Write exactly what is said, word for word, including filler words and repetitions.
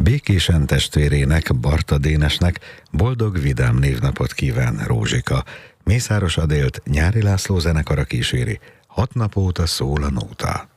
Békésen testvérének, Barta Dénesnek boldog, vidám névnapot kíván Rózsika. Mészáros Adélt Nyári László zenekara kíséri. Hat nap óta szól a nóta.